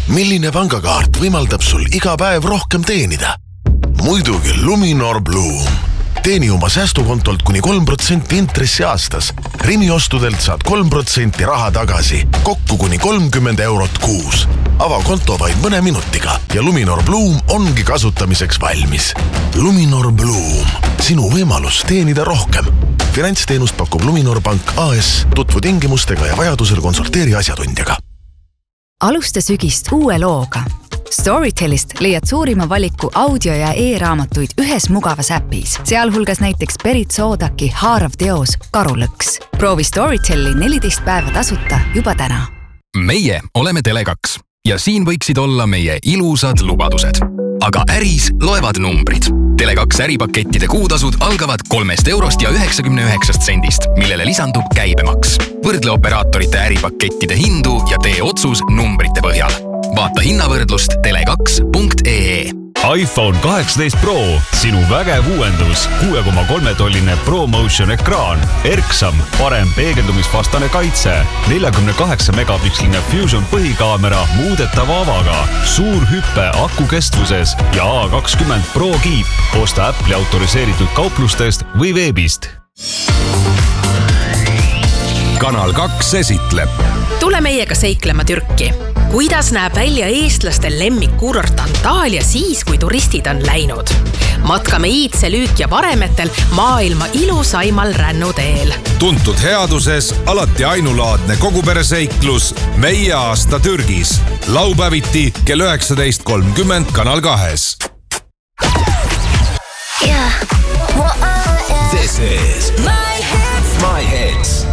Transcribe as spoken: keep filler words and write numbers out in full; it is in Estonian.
Milline pangakaart võimaldab sul iga päev rohkem teenida? Muidugi Luminor Bloom. Teeni oma säästukontolt kuni kolm protsenti intressi aastas. Rimi ostudelt saad kolm protsenti raha tagasi. Kokku kuni kolmkümmend eurot kuus. Ava konto vaid mõne minutiga ja Luminor Bloom ongi kasutamiseks valmis. Luminor Bloom. Sinu võimalus teenida rohkem. Finantsteenust pakub Luminor Pank A S. Tutvu tingimustega ja vajadusel konsulteeri asjatundjaga. Alusta sügist uue looga. Storytelist leiad suurima valiku audio- ja e-raamatuid ühes mugavas äpis, sealhulgas näiteks Berit Soodaki haarav teos Karulõks. Proovi Storytelli neliteist päeva tasuta juba täna. Meie oleme Tele kaks ja siin võiksid olla meie ilusad lubadused. Aga äris loevad numbrid. Tele kaks äripakettide kuutasud algavad kolmest eurost ja üheksakümne üheksast sendist, millele lisandub käibemaks. Võrdle operaatorite äripakettide hindu ja tee otsus numbrite põhjal. Vaata hinnavõrdlust tele kaks punkt ee. iPhone kaheksateist Pro, sinu vägev uuendus, kuue koma kolme tolline ProMotion ekraan, erksam, parem peegeldumisvastane kaitse, neljakümne kaheksa megapiksline Fusion põhikaamera muudetava avaga, suur hüppe aku kestvuses ja A kakskümmend Pro kiip. Osta Apple'i autoriseeritud kauplustest või veebist. Kanal kaks esitleb. Tule meiega seiklema Türki. Kuidas näeb välja eestlaste lemmikkuurort Antalya siis, kui turistid on läinud? Matkame Iidse Lüük ja Varemetel maailma ilusaimal rännuteel. Tuntud headuses, alati ainulaadne kogupereseiklus Meie aasta Türgis. Laupäeviti kell üheksateist kolmkümmend Kanal kahes. Yeah. This is My Hits. My Hits.